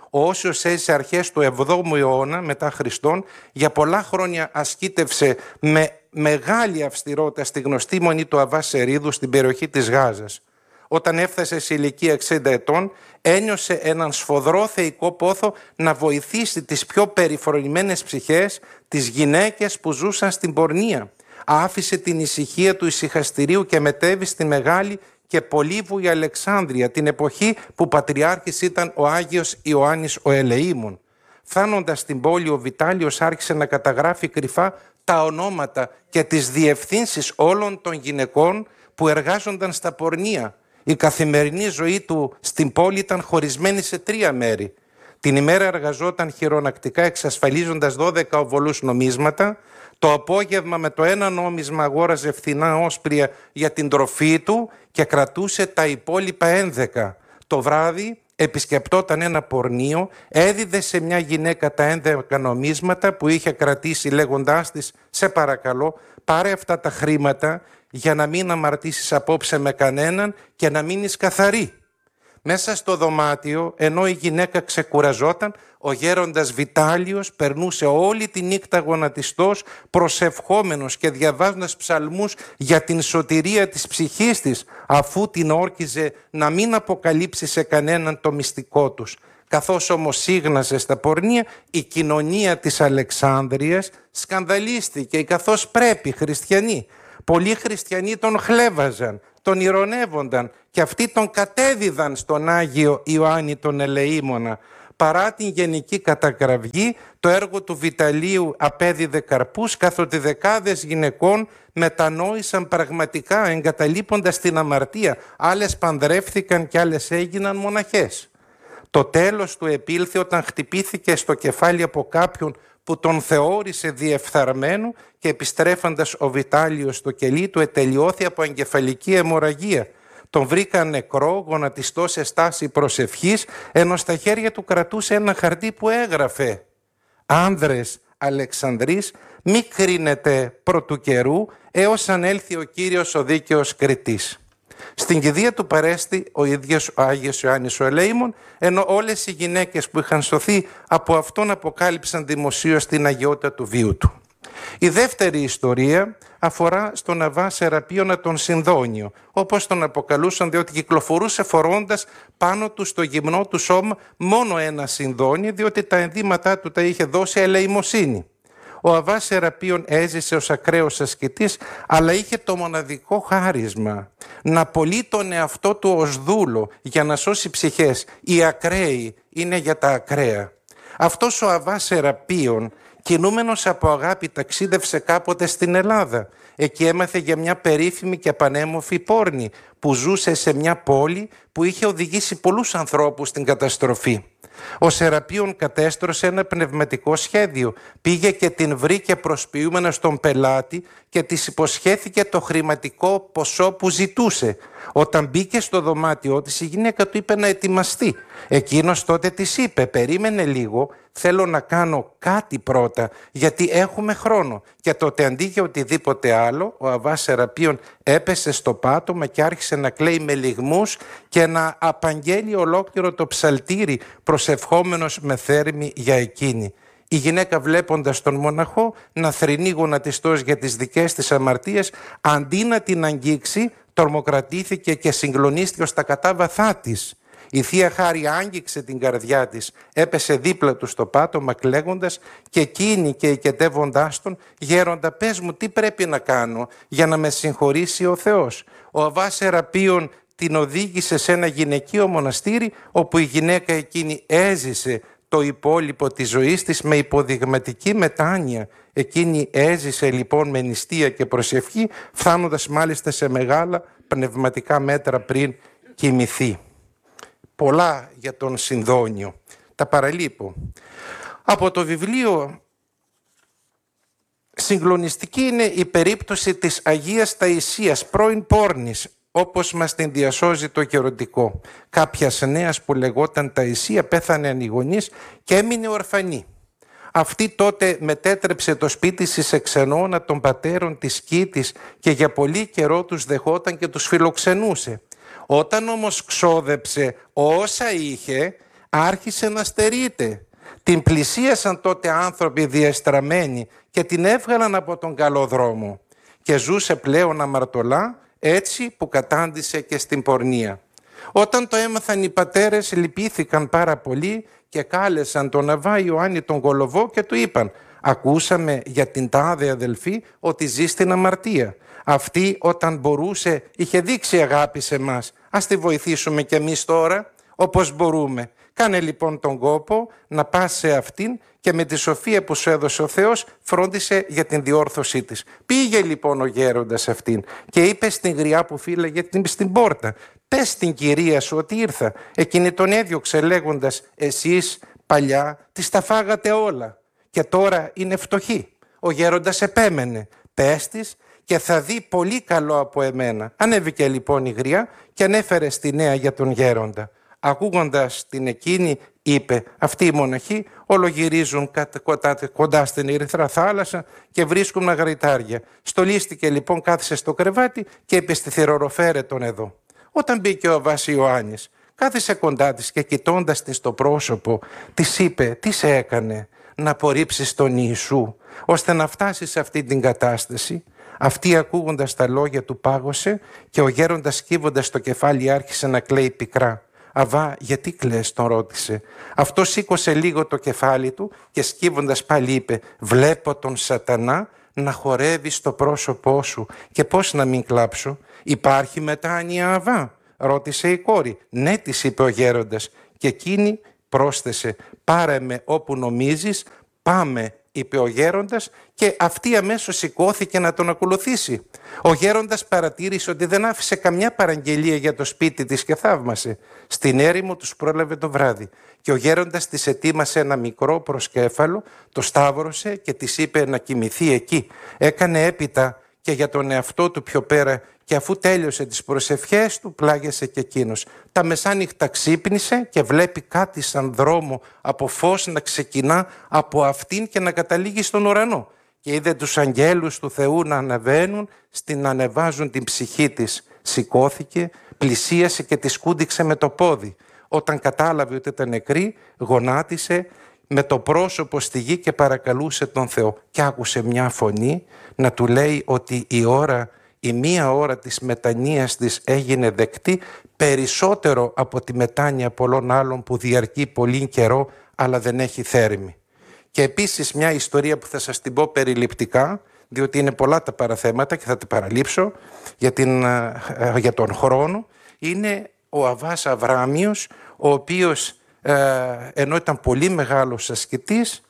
Ο Όσιος έζησε αρχές του 7ου αιώνα μετά Χριστόν, για πολλά χρόνια ασκήτευσε με μεγάλη αυστηρότητα στη γνωστή μονή του Αββά Σερίδου στην περιοχή της Γάζας. Όταν έφτασε σε ηλικία 60 ετών, ένιωσε έναν σφοδρό θεϊκό πόθο να βοηθήσει τις πιο περιφρονημένες ψυχές, τις γυναίκες που ζούσαν στην πορνεία. Άφησε την ησυχία του ησυχαστηρίου και μετέβη στη μεγάλη και πολύβουη Αλεξάνδρεια, την εποχή που πατριάρχης ήταν ο Άγιος Ιωάννης ο Ελεήμων. Φτάνοντας στην πόλη, ο Βιτάλιος άρχισε να καταγράφει κρυφά τα ονόματα και τις διευθύνσεις όλων των γυναικών που εργάζονταν στα πορνεία. Η καθημερινή ζωή του στην πόλη ήταν χωρισμένη σε 3 μέρη. Την ημέρα εργαζόταν χειρονακτικά εξασφαλίζοντας 12 οβολούς νομίσματα. Το απόγευμα με το ένα νόμισμα αγόραζε φθηνά όσπρια για την τροφή του και κρατούσε τα υπόλοιπα 11. Το βράδυ επισκεπτόταν ένα πορνείο, έδιδε σε μια γυναίκα τα 11 νομίσματα που είχε κρατήσει λέγοντάς της «Σε παρακαλώ, πάρε αυτά τα χρήματα για να μην αμαρτήσεις απόψε με κανέναν και να μείνεις καθαρή». Μέσα στο δωμάτιο, ενώ η γυναίκα ξεκουραζόταν, ο γέροντας Βιτάλιος περνούσε όλη τη νύχτα γονατιστός, προσευχόμενος και διαβάζοντας ψαλμούς για την σωτηρία της ψυχής της, αφού την όρκιζε να μην αποκαλύψει σε κανέναν το μυστικό τους. Καθώς όμως σύγναζε στα πορνεία, η κοινωνία της Αλεξάνδρειας σκανδαλίστηκε, καθώς πρέπει χριστιανοί. Πολλοί χριστιανοί τον χλέβαζαν, τον ηρωνεύονταν και αυτοί τον κατέδιδαν στον Άγιο Ιωάννη τον Ελεήμονα. Παρά την γενική κατακραυγή, το έργο του Βιταλίου απέδιδε καρπούς, καθότι δεκάδες γυναικών μετανόησαν πραγματικά εγκαταλείποντας την αμαρτία. Άλλες παντρεύθηκαν και άλλες έγιναν μοναχές. Το τέλος του επήλθε όταν χτυπήθηκε στο κεφάλι από κάποιον που τον θεώρησε διεφθαρμένο και επιστρέφοντας ο Βιτάλιος στο κελί του ετελειώθη από εγκεφαλική αιμορραγία. Τον βρήκαν νεκρό, γονατιστό σε στάση προσευχής, ενώ στα χέρια του κρατούσε ένα χαρτί που έγραφε «Άνδρες Αλεξανδρής, μη κρίνετε πρωτού καιρού, έως αν έλθει ο Κύριος ο δίκαιος κριτής». Στην κηδεία του παρέστη ο ίδιος ο Άγιος Ιωάννης ο Ελεήμων, ενώ όλες οι γυναίκες που είχαν σωθεί από αυτόν αποκάλυψαν δημοσίως την αγιότητα του βίου του. Η δεύτερη ιστορία αφορά στον Αββά Σεραπίωνα τον Συνδόνιο, όπως τον αποκαλούσαν, διότι κυκλοφορούσε φορώντας πάνω του στο γυμνό του σώμα μόνο ένα συνδόνι, διότι τα ενδύματά του τα είχε δώσει ελεημοσύνη. Ο Αββάς Σεραπίων έζησε ως ακραίος ασκητής, αλλά είχε το μοναδικό χάρισμα να πωλεί τον εαυτό του ως δούλο για να σώσει ψυχές. Οι ακραίοι είναι για τα ακραία. Αυτός ο Αββάς Σεραπίων, κινούμενος από αγάπη, ταξίδευσε κάποτε στην Ελλάδα. Εκεί έμαθε για μια περίφημη και πανέμορφη πόρνη που ζούσε σε μια πόλη που είχε οδηγήσει πολλούς ανθρώπους στην καταστροφή. Ο Σεραπίων κατέστρωσε ένα πνευματικό σχέδιο, πήγε και την βρήκε προσποιούμενα στον πελάτη και της υποσχέθηκε το χρηματικό ποσό που ζητούσε. Όταν μπήκε στο δωμάτιό της, η γυναίκα του είπε να ετοιμαστεί. Εκείνος τότε της είπε «Περίμενε λίγο, θέλω να κάνω κάτι πρώτα, γιατί έχουμε χρόνο». Και τότε αντί για οτιδήποτε άλλο, ο Αββάς Σεραπίων έπεσε στο πάτωμα και άρχισε να κλαίει με λυγμούς και να απαγγέλει ολόκληρο το ψαλτήρι, προσευχόμενος με θέρμη για εκείνη. Η γυναίκα, βλέποντας τον μοναχό να θρηνεί γονατιστός για τις δικές της αμαρτίες, αντί να την αγγίξει, τρομοκρατήθηκε και συγκλονίστηκε ως τα κατάβαθά της. Η Θεία Χάρη άγγιξε την καρδιά της, έπεσε δίπλα του στο πάτωμα κλαίγοντας και εκείνη και οικετεύοντάς τον «Γέροντα, πες μου τι πρέπει να κάνω για να με συγχωρήσει ο Θεός». Ο Αββάς Σεραπίων την οδήγησε σε ένα γυναικείο μοναστήρι, όπου η γυναίκα εκείνη έζησε το υπόλοιπο της ζωής της με υποδειγματική μετάνοια. Εκείνη έζησε λοιπόν με νηστεία και προσευχή, φτάνοντας μάλιστα σε μεγάλα πνευματικά μέτρα πριν κοιμηθεί. Πολλά για τον Συνδόνιο. Τα παραλείπω. Από το βιβλίο συγκλονιστική είναι η περίπτωση της Αγίας Ταϊσίας, πρώην πόρνης, όπως μας την διασώζει το γεροντικό. Κάποιας νέας που λεγόταν Ταϊσία πέθανε ανηγονής και έμεινε ορφανή. Αυτή τότε μετέτρεψε το σπίτι της σε ξενώνα των πατέρων της Κήτης και για πολύ καιρό τους δεχόταν και τους φιλοξενούσε. Όταν όμως ξόδεψε όσα είχε, άρχισε να στερείται. Την πλησίασαν τότε άνθρωποι διεστραμμένοι και την έβγαλαν από τον καλό δρόμο και ζούσε πλέον αμαρτωλά, έτσι που κατάντησε και στην πορνεία. Όταν το έμαθαν οι πατέρες, λυπήθηκαν πάρα πολύ και κάλεσαν τον Αβά Ιωάννη τον Κολοβό και του είπαν: «Ακούσαμε για την τάδε αδελφή ότι ζει στην αμαρτία. Αυτή όταν μπορούσε είχε δείξει αγάπη σε μας. Ας τη βοηθήσουμε κι εμείς τώρα όπως μπορούμε. Κάνε λοιπόν τον κόπο να πας σε αυτήν και με τη σοφία που σου έδωσε ο Θεός φρόντισε για την διόρθωσή της». Πήγε λοιπόν ο γέροντας αυτήν και είπε στην γριά που φύλαγε στην πόρτα: «Πες στην κυρία σου ότι ήρθα». Εκείνη τον έδιωξε λέγοντας: «Εσείς παλιά τις τα φάγατε όλα και τώρα είναι φτωχή». Ο γέροντας επέμενε: «Πες της και θα δει πολύ καλό από εμένα». Ανέβηκε λοιπόν η γριά και ανέφερε στη νέα για τον γέροντα. Ακούγοντας την εκείνη είπε: «Αυτοί οι μοναχοί ολογυρίζουν κοντά στην Ερυθρά θάλασσα και βρίσκουν μαγαριτάρια». Στολίστηκε λοιπόν, κάθισε στο κρεβάτι και είπε στη θηρόρο: «Φέρε τον εδώ». Όταν μπήκε ο Αββάς Ιωάννης, κάθισε κοντά της και κοιτώντας την στο πρόσωπο της είπε: «Τι σε έκανε να απορρίψεις τον Ιησού ώστε να φτάσεις σε αυτή την κατάσταση?» Αυτή ακούγοντας τα λόγια του πάγωσε και ο γέροντας σκύβοντας το κεφάλι άρχισε να κλαίει πικρά. «Αβά, γιατί κλαις?» τον ρώτησε. Αυτό σήκωσε λίγο το κεφάλι του και σκύβοντας πάλι είπε: «Βλέπω τον σατανά να χορεύει στο πρόσωπό σου και πώς να μην κλάψω?» «Υπάρχει μετάνοια, Αβά?» ρώτησε η κόρη. «Ναι», της είπε ο γέροντας, και εκείνη πρόσθεσε: «Πάρε με όπου νομίζεις, πάμε», είπε ο γέροντας, και αυτή αμέσως σηκώθηκε να τον ακολουθήσει. Ο γέροντας παρατήρησε ότι δεν άφησε καμιά παραγγελία για το σπίτι της και θαύμασε. Στην έρημο τους πρόλαβε το βράδυ και ο γέροντας της ετοίμασε ένα μικρό προσκέφαλο, το σταύρωσε και της είπε να κοιμηθεί εκεί. Έκανε έπειτα και για τον εαυτό του πιο πέρα και αφού τέλειωσε τις προσευχές του πλάγιασε και εκείνος. Τα μεσάνυχτα ξύπνησε και βλέπει κάτι σαν δρόμο από φως να ξεκινά από αυτήν και να καταλήγει στον ουρανό. Και είδε τους αγγέλους του Θεού να ανεβαίνουν, στην ανεβάζουν την ψυχή της. Σηκώθηκε, πλησίασε και τη σκούντιξε με το πόδι. Όταν κατάλαβε ότι ήταν νεκρή, γονάτισε με το πρόσωπο στη γη και παρακαλούσε τον Θεό. Και άκουσε μια φωνή να του λέει ότι η μία ώρα της μετανοίας της έγινε δεκτή περισσότερο από τη μετάνοια πολλών άλλων που διαρκεί πολύ καιρό αλλά δεν έχει θέρμη. Και επίσης μια ιστορία που θα σας την πω περιληπτικά, διότι είναι πολλά τα παραθέματα και θα τα παραλείψω για τον χρόνο, είναι ο Αββάς Αβράμιος, ο οποίος ενώ ήταν πολύ μεγάλος ασκητής,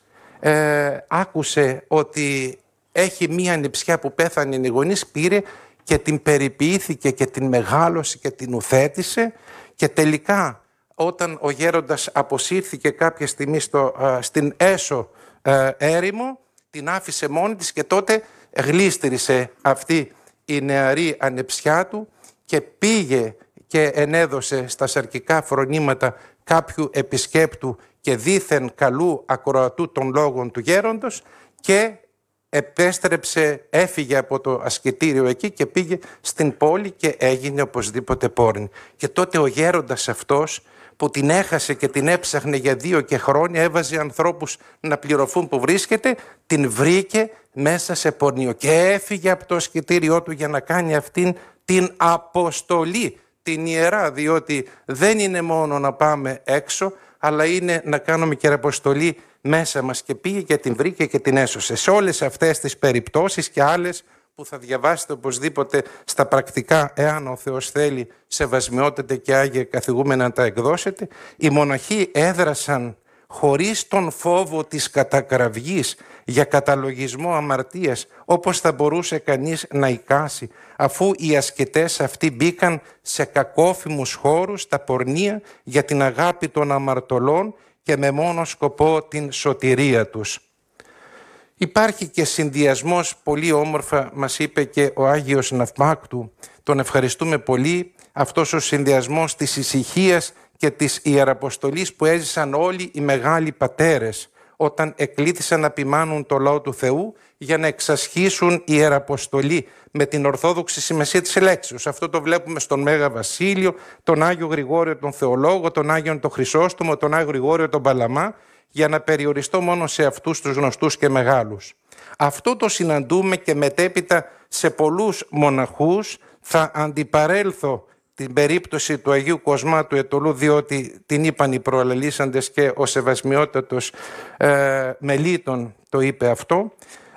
άκουσε ότι έχει μία νηψιά που πέθανε οι γονείς, πήρε και την περιποιήθηκε και την μεγάλωσε και την ουθέτησε και τελικά όταν ο γέροντας αποσύρθηκε κάποια στιγμή στην έσω έρημο, την άφησε μόνη της και τότε γλίστρισε αυτή η νεαρή ανεψιά του και πήγε και ενέδωσε στα σαρκικά φρονήματα κάποιου επισκέπτου και δήθεν καλού ακροατού των λόγων του γέροντος και επέστρεψε, έφυγε από το ασκητήριο εκεί και πήγε στην πόλη και έγινε οπωσδήποτε πόρνη. Και τότε ο γέροντας αυτός που την έχασε και την έψαχνε για 2 και χρόνια, έβαζε ανθρώπους να πληρωθούν που βρίσκεται, την βρήκε μέσα σε πορνείο και έφυγε από το ασκητήριό του για να κάνει αυτήν την αποστολή, την ιερά, διότι δεν είναι μόνο να πάμε έξω, αλλά είναι να κάνουμε και αποστολή μέσα μας, και πήγε και την βρήκε και την έσωσε. Σε όλες αυτές τις περιπτώσεις και άλλες που θα διαβάσετε οπωσδήποτε στα πρακτικά, εάν ο Θεός θέλει, σεβασμιότατε και άγια καθηγούμενα να τα εκδώσετε, οι μοναχοί έδρασαν χωρίς τον φόβο της κατακραυγής για καταλογισμό αμαρτίας, όπως θα μπορούσε κανείς να εικάσει, αφού οι ασκητές αυτοί μπήκαν σε κακόφημους χώρους, τα πορνεία, για την αγάπη των αμαρτωλών και με μόνο σκοπό την σωτηρία τους. Υπάρχει και συνδυασμός, πολύ όμορφα μας είπε και ο Άγιος Ναυμάκτου, τον ευχαριστούμε πολύ, αυτός ο συνδυασμός της ησυχίας και της ιεραποστολής που έζησαν όλοι οι μεγάλοι πατέρες, όταν εκλήθησαν να ποιμάνουν το λαό του Θεού για να εξασχίσουν η Ιεραποστολή με την ορθόδοξη σημασία της λέξης. Αυτό το βλέπουμε στον Μέγα Βασίλειο, τον Άγιο Γρηγόριο τον Θεολόγο, τον Άγιον τον Χρυσόστομο, τον Άγιο Γρηγόριο τον Παλαμά, για να περιοριστώ μόνο σε αυτούς τους γνωστούς και μεγάλους. Αυτό το συναντούμε και μετέπειτα σε πολλούς μοναχούς. Θα αντιπαρέλθω την περίπτωση του Αγίου Κοσμά του Αιτωλού, διότι την είπαν οι προαλληλήσαντες και ο Σεβασμιότατος Μελίτων το είπε αυτό,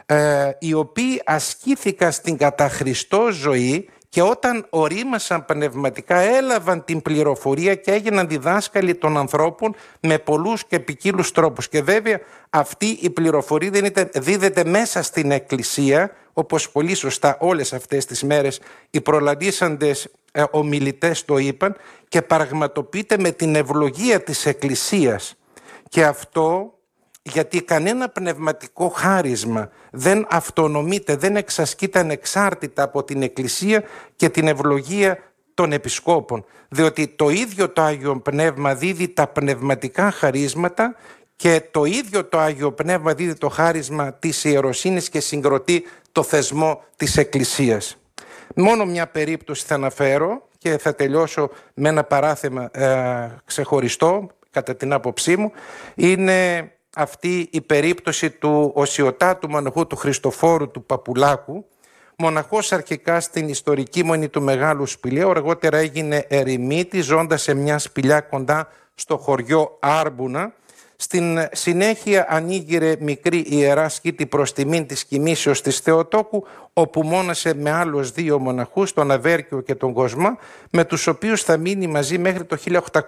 οι οποίοι ασκήθηκαν στην κατά Χριστό ζωή και όταν ορίμασαν πνευματικά έλαβαν την πληροφορία και έγιναν διδάσκαλοι των ανθρώπων με πολλούς και ποικίλους τρόπους. Και βέβαια αυτή η πληροφορία δίδεται μέσα στην Εκκλησία, όπως πολύ σωστά όλες αυτές τις μέρες οι προλαλήσαντες ομιλητές το είπαν, και πραγματοποιείται με την ευλογία της Εκκλησίας. Και αυτό γιατί κανένα πνευματικό χάρισμα δεν αυτονομείται, δεν εξασκείται ανεξάρτητα από την Εκκλησία και την ευλογία των επισκόπων. Διότι το ίδιο το Άγιο Πνεύμα δίδει τα πνευματικά χαρίσματα και το ίδιο το Άγιο Πνεύμα δίδει το χάρισμα της ιεροσύνης και συγκροτεί το θεσμό της Εκκλησίας. Μόνο μια περίπτωση θα αναφέρω και θα τελειώσω με ένα παράθεμα ξεχωριστό κατά την άποψή μου. Είναι αυτή η περίπτωση του οσιωτάτου μοναχού του Χριστοφόρου του Παπουλάκου, μοναχός αρχικά στην ιστορική μονή του Μεγάλου Σπηλαίου, αργότερα έγινε ερημίτης ζώντας σε μια σπηλιά κοντά στο χωριό Άρμπουνα. Στην συνέχεια ανοίγειρε μικρή ιερά σκήτη προς τιμήν της κοιμήσεως της Θεοτόκου, όπου μόνασε με άλλους δύο μοναχούς, τον Αβέρκιο και τον Κοσμά, με τους οποίους θα μείνει μαζί μέχρι το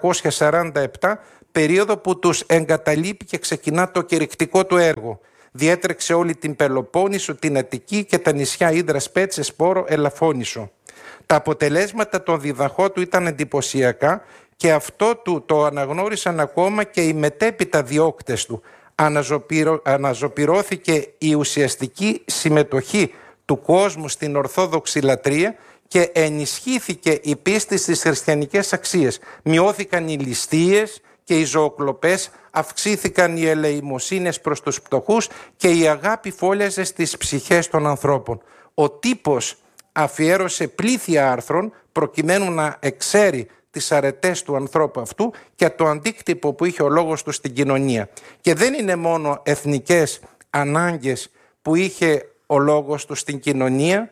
1847, περίοδο που τους εγκαταλείπει και ξεκινά το κηρυκτικό του έργο. Διέτρεξε όλη την Πελοπόννησο, την Αττική και τα νησιά Ύδρα, Σπέτσε, Σπόρο, Ελαφώνησο. Τα αποτελέσματα των διδαχών του ήταν εντυπωσιακά και αυτό του το αναγνώρισαν ακόμα και οι μετέπειτα διώκτες του. Αναζωπυρώθηκε η ουσιαστική συμμετοχή του κόσμου στην Ορθόδοξη λατρεία και ενισχύθηκε η πίστη στις χριστιανικές αξίες. Μειώθηκαν οι ληστείες και οι ζωοκλοπές, αυξήθηκαν οι ελεημοσύνες προς τους πτωχούς και η αγάπη φόλιαζε στις ψυχές των ανθρώπων. Ο τύπος αφιέρωσε πλήθεια άρθρων προκειμένου να εξέρει τις αρετές του ανθρώπου αυτού και το αντίκτυπο που είχε ο λόγος του στην κοινωνία. Και δεν είναι μόνο εθνικές ανάγκες που είχε ο λόγος του στην κοινωνία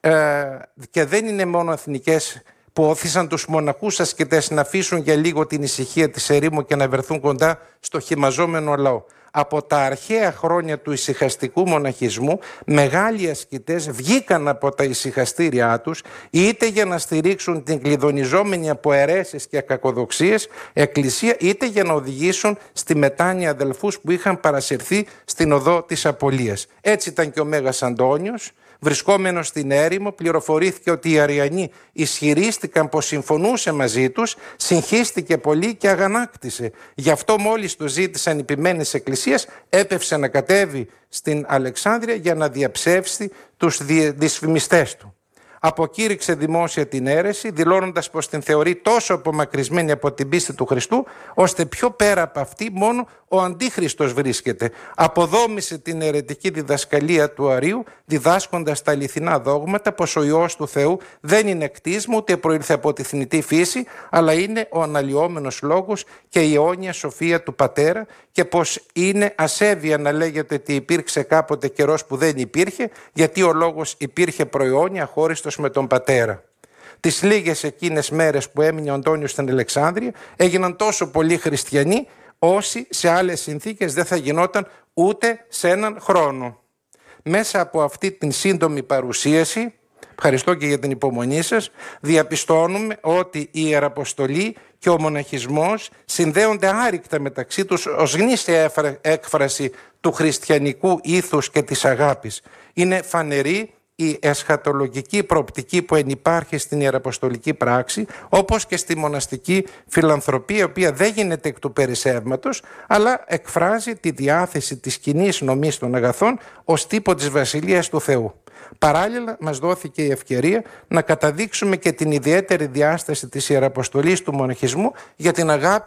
και δεν είναι μόνο εθνικές που όθησαν τους μοναχούς ασκητές να αφήσουν για λίγο την ησυχία της ερήμου και να βρεθούν κοντά στο χυμαζόμενο λαό. Από τα αρχαία χρόνια του ησυχαστικού μοναχισμού, μεγάλοι ασκητές βγήκαν από τα ησυχαστήριά τους είτε για να στηρίξουν την κλειδονιζόμενη από αιρέσεις και κακοδοξίες εκκλησία, είτε για να οδηγήσουν στη μετάνοια αδελφούς που είχαν παρασυρθεί στην οδό της απολίας. Έτσι ήταν και ο Μέγας Αντώνιος. Βρισκόμενος στην έρημο, πληροφορήθηκε ότι οι Αριανοί ισχυρίστηκαν πως συμφωνούσε μαζί τους, συγχύστηκε πολύ και αγανάκτησε. Γι' αυτό μόλις το ζήτησαν οι ποιμένες εκκλησίας, έπευσε να κατέβει στην Αλεξάνδρεια για να διαψεύσει τους δυσφημιστές του. Αποκήρυξε δημόσια την αίρεση, δηλώνοντας πως την θεωρεί τόσο απομακρυσμένη από την πίστη του Χριστού, ώστε πιο πέρα από αυτή μόνο ο Αντίχριστος βρίσκεται. Αποδόμησε την αιρετική διδασκαλία του Αρείου, διδάσκοντας τα αληθινά δόγματα πως ο Υιός του Θεού δεν είναι κτίσμα ούτε προήλθε από τη θνητή φύση, αλλά είναι ο αναλυόμενος λόγος και η αιώνια σοφία του Πατέρα, και πως είναι ασέβεια να λέγεται ότι υπήρξε κάποτε καιρός που δεν υπήρχε, γιατί ο λόγος υπήρχε προαιώνια χώριστος με τον Πατέρα. Τις λίγες εκείνες μέρες που έμεινε ο Αντώνιος στην Αλεξάνδρεια έγιναν τόσο πολλοί χριστιανοί όσοι σε άλλες συνθήκες δεν θα γινόταν ούτε σε έναν χρόνο. Μέσα από αυτή την σύντομη παρουσίαση, ευχαριστώ και για την υπομονή σας, διαπιστώνουμε ότι η Ιεραποστολή και ο μοναχισμός συνδέονται άρρηκτα μεταξύ τους ως γνήσια έκφραση του χριστιανικού ήθους και της αγάπης. Είναι φανερή η εσχατολογική προοπτική που ενυπάρχει στην ιεραποστολική πράξη, όπως και στη μοναστική φιλανθρωπία, η οποία δεν γίνεται εκ του περισσεύματος, αλλά εκφράζει τη διάθεση της κοινής νομής των αγαθών ως τύπο της Βασιλείας του Θεού. Παράλληλα, μας δόθηκε η ευκαιρία να καταδείξουμε και την ιδιαίτερη διάσταση της ιεραποστολής του μοναχισμού για την αγάπη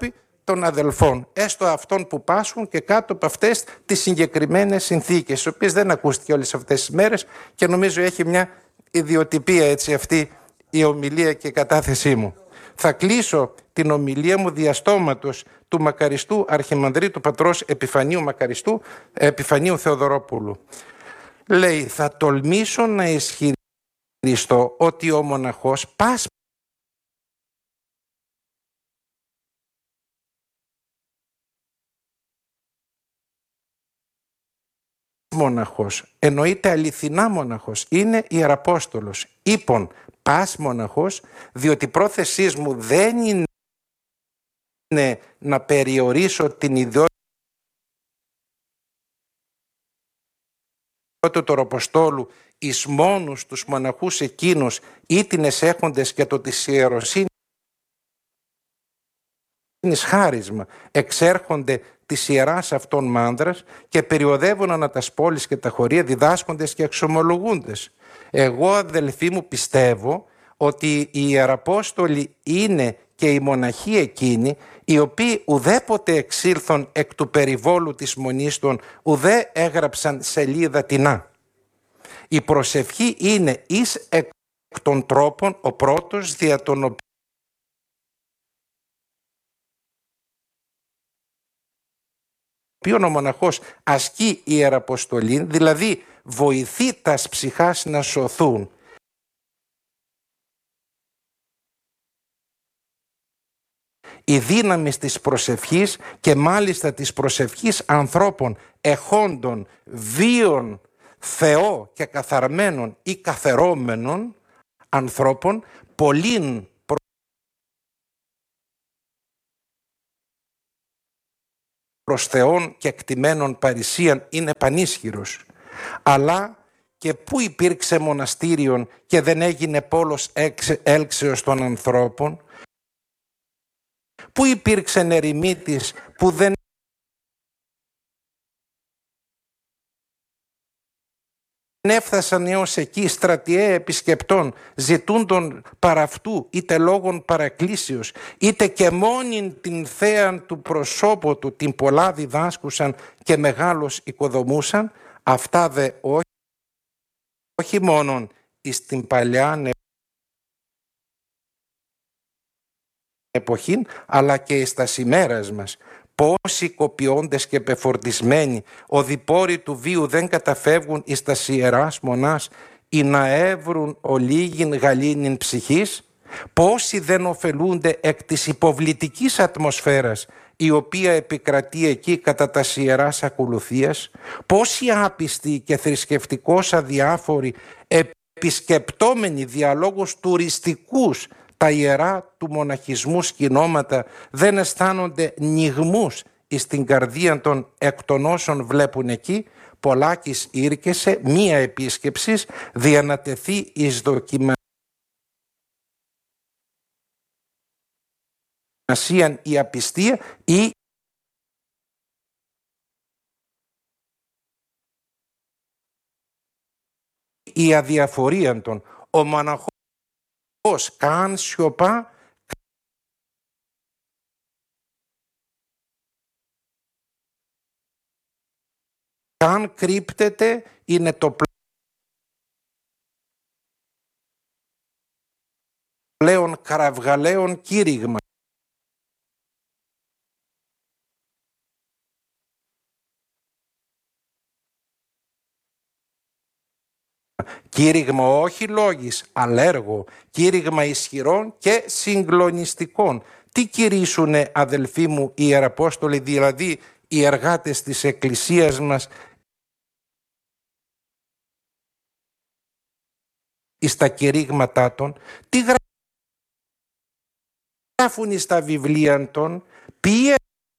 των αδελφών, έστω αυτών που πάσχουν και κάτω από αυτές τις συγκεκριμένες συνθήκες, τις οποίες δεν ακούστηκε όλες αυτές τις μέρες και νομίζω έχει μια ιδιοτυπία έτσι αυτή η ομιλία και η κατάθεσή μου. Θα κλείσω την ομιλία μου διαστόματος του μακαριστού Αρχιμανδρίτου Πατρός Επιφανίου Θεοδωρόπουλου. Λέει, θα τολμήσω να ισχυριστώ ότι ο μοναχός πας μοναχός, εννοείται αληθινά μοναχός, είναι ιεραπόστολος. Είπων πας μοναχός, διότι πρόθεσής μου δεν είναι να περιορίσω την ιδιότητα του Αποστόλου εις μόνους τους μοναχούς εκείνους ήτινες έχοντες και το της ιεροσύνης χάρισμα εξέρχονται της ιεράς αυτών μάνδρας και περιοδεύουν ανά τας πόλεις και τα χωρία διδάσκοντες και εξομολογούντες. Εγώ, αδελφοί μου, πιστεύω ότι οι ιεραπόστολοι είναι και οι μοναχοί εκείνοι οι οποίοι ουδέποτε εξήλθον εκ του περιβόλου της μονής των, ουδέ έγραψαν σελίδα τινά. Η προσευχή είναι εις εκ των τρόπων ο πρώτος δια τον οποίον ο μοναχός ασκεί ιεραποστολή, δηλαδή βοηθεί τας ψυχάς να σωθούν. Η δύναμη της προσευχής και μάλιστα της προσευχής ανθρώπων εχόντων, βίων, Θεό και καθαρμένων ή καθερώμενων ανθρώπων, πολλήν προς Θεόν και εκτιμένων παρησίαν είναι πανίσχυρος. Αλλά και πού υπήρξε μοναστήριον και δεν έγινε πόλος έλξεως των ανθρώπων, πού υπήρξε ερημίτης που δεν έφτασαν έως εκεί στρατιέ επισκεπτών ζητούντων παρά αυτού είτε λόγων παρακλήσεως είτε και μόνην την θέαν του προσώπου του την πολλά διδάσκουσαν και μεγάλος οικοδομούσαν, αυτά δε όχι μόνον εις την παλιά εποχή αλλά και εις τας ημέρας μας. Πόσοι κοπιώντες και πεφορτισμένοι οδηπόροι του βίου δεν καταφεύγουν εις τας ιεράς μονάς ή να έβρουν ολίγην γαλήνην ψυχής, πόσοι δεν ωφελούνται εκ της υποβλητικής ατμοσφαίρας η οποία επικρατεί εκεί κατά τας ιεράς ακολουθίας, πόσοι άπιστοι και θρησκευτικώς αδιάφοροι επισκεπτόμενοι διαλόγους τουριστικούς τα ιερά του μοναχισμού σκηνώματα δεν αισθάνονται νιγμούς εις την καρδία των εκ των όσων βλέπουν εκεί, πολλάκις ήρκεσε μία επίσκεψης διανατεθεί εις δοκιμασίαν η απιστία ή η αδιαφορία των. Ο μοναχός καν σιωπά, καν κρύπτεται, είναι το πλέον καραυγαλαίον κήρυγμα. Κήρυγμα όχι λόγης, αλλά έργο. Κήρυγμα ισχυρών και συγκλονιστικών. Τι κηρύσουνε, αδελφοί μου, οι ιεραπόστολοι, δηλαδή οι εργάτες της Εκκλησίας μας, εις τα κηρύγματά των, τι γράφουν εις τα βιβλία των, ποια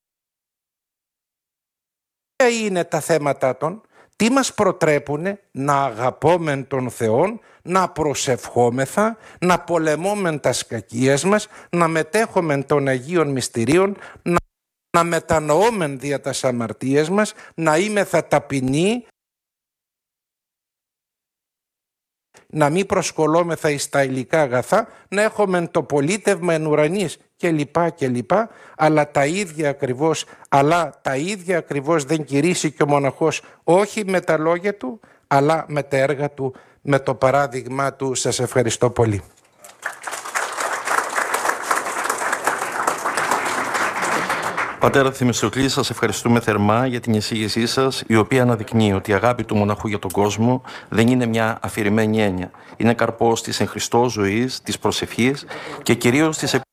είναι τα θέματα των, τι μας προτρέπουνε να αγαπώμεν τον Θεόν, να προσευχόμεθα, να πολεμόμεν τα κακίες μας, να μετέχομεν των Αγίων Μυστηρίων, να μετανοώμεν δια τας αμαρτίες μας, να είμεθα ταπεινοί να μην προσκολόμεθα εις τα υλικά αγαθά, να έχουμε το πολίτευμα εν ουρανής κλπ. Αλλά τα ίδια ακριβώς δεν κηρύσσει και ο μοναχός, όχι με τα λόγια του, αλλά με τα έργα του, με το παράδειγμά του. Σας ευχαριστώ πολύ. Πατέρα Θημιστοκλή, σας ευχαριστούμε θερμά για την εισήγησή σας, η οποία αναδεικνύει ότι η αγάπη του μοναχού για τον κόσμο δεν είναι μια αφηρημένη έννοια. Είναι καρπός της εν Χριστώ ζωής, της προσευχής και κυρίως της